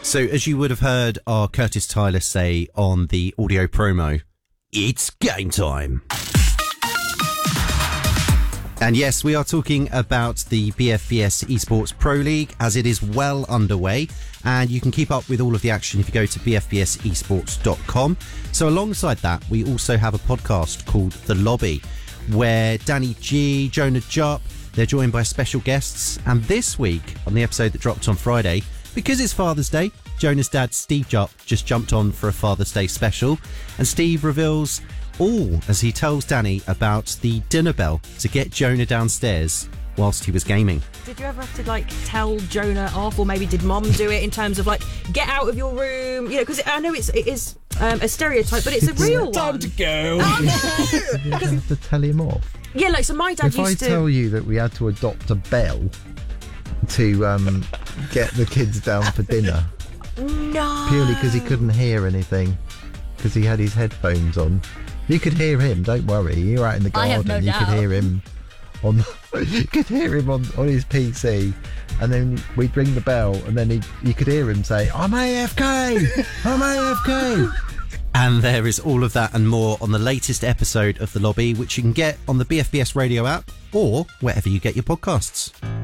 So, as you would have heard our Curtis Tyler say on the audio promo, it's game time. And yes, we are talking about the BFBS Esports Pro League as it is well underway. And you can keep up with all of the action if you go to bfbsesports.com. So alongside that, we also have a podcast called The Lobby, where Danny G, Jonah Jupp, they're joined by special guests. And this week, on the episode that dropped on Friday, because it's Father's Day, Jonah's dad, Steve Jupp, just jumped on for a Father's Day special. And Steve reveals all as he tells Danny about the dinner bell to get Jonah downstairs whilst he was gaming. Did you ever have to tell Jonah off, or maybe did Mom do it in terms of get out of your room? You know, because I know it is a stereotype, but it's a real one. Time to go. Oh, no! You have to tell him off. Yeah, so my dad if used to. If I tell you that we had to adopt a bell to get the kids down for dinner, no, purely because he couldn't hear anything, because he had his headphones on. You could hear him. Don't worry. You're out in the garden. I have no you doubt. could hear him on. You could hear him on his PC, and then we'd ring the bell, and then you could hear him say, "I'm AFK. I'm AFK." And there is all of that and more on the latest episode of The Lobby, which you can get on the BFBS radio app or wherever you get your podcasts.